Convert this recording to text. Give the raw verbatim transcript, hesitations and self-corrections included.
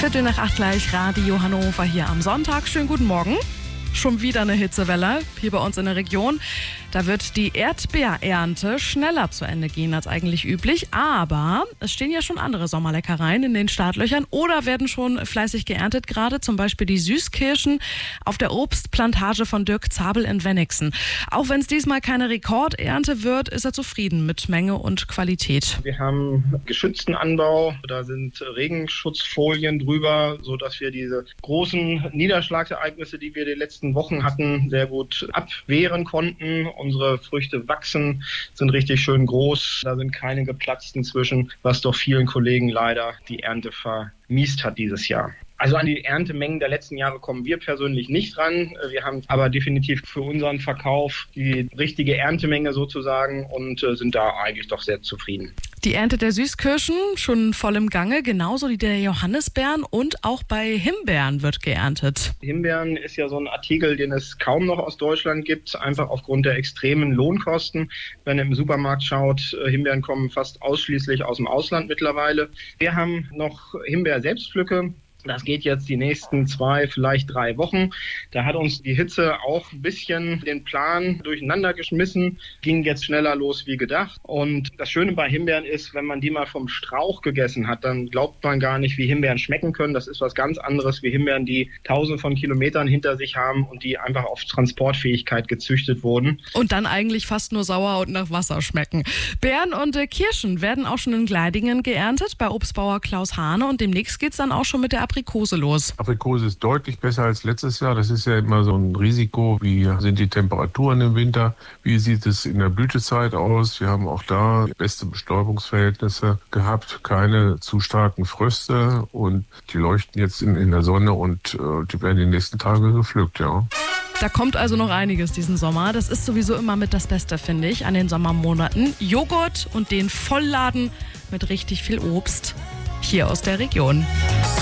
Viertel nach acht gleich, Radio Hannover hier am Sonntag. Schönen guten Morgen. Schon wieder eine Hitzewelle hier bei uns in der Region. Da wird die Erdbeerernte schneller zu Ende gehen als eigentlich üblich. Aber es stehen ja schon andere Sommerleckereien in den Startlöchern oder werden schon fleißig geerntet. Gerade zum Beispiel die Süßkirschen auf der Obstplantage von Dirk Zabel in Wenigsen. Auch wenn es diesmal keine Rekordernte wird, ist er zufrieden mit Menge und Qualität. Wir haben geschützten Anbau. Da sind Regenschutzfolien drüber, sodass wir diese großen Niederschlagsereignisse, die wir die letzten Wochen hatten, sehr gut abwehren konnten. Unsere Früchte wachsen, sind richtig schön groß. Da sind keine geplatzten zwischen, was doch vielen Kollegen leider die Ernte vermiest hat dieses Jahr. Also an die Erntemengen der letzten Jahre kommen wir persönlich nicht ran. Wir haben aber definitiv für unseren Verkauf die richtige Erntemenge sozusagen und sind da eigentlich doch sehr zufrieden. Die Ernte der Süßkirschen schon voll im Gange, genauso die der Johannisbeeren und auch bei Himbeeren wird geerntet. Himbeeren ist ja so ein Artikel, den es kaum noch aus Deutschland gibt, einfach aufgrund der extremen Lohnkosten. Wenn ihr im Supermarkt schaut, Himbeeren kommen fast ausschließlich aus dem Ausland mittlerweile. Wir haben noch Himbeer-Selbstpflücke. Das geht jetzt die nächsten zwei, vielleicht drei Wochen. Da hat uns die Hitze auch ein bisschen den Plan durcheinander geschmissen. Ging jetzt schneller los wie gedacht. Und das Schöne bei Himbeeren ist, wenn man die mal vom Strauch gegessen hat, dann glaubt man gar nicht, wie Himbeeren schmecken können. Das ist was ganz anderes wie Himbeeren, die tausende von Kilometern hinter sich haben und die einfach auf Transportfähigkeit gezüchtet wurden. Und dann eigentlich fast nur sauer und nach Wasser schmecken. Beeren und äh, Kirschen werden auch schon in Gleidingen geerntet bei Obstbauer Klaus Hane. Und demnächst geht es dann auch schon mit der Aprikose los. Aprikose ist deutlich besser als letztes Jahr. Das ist ja immer so ein Risiko. Wie sind die Temperaturen im Winter? Wie sieht es in der Blütezeit aus? Wir haben auch da beste Bestäubungsverhältnisse gehabt. Keine zu starken Fröste. Und die leuchten jetzt in, in der Sonne und äh, die werden die nächsten Tage gepflückt, ja. Da kommt also noch einiges diesen Sommer. Das ist sowieso immer mit das Beste, finde ich, an den Sommermonaten. Joghurt und den Vollladen mit richtig viel Obst hier aus der Region.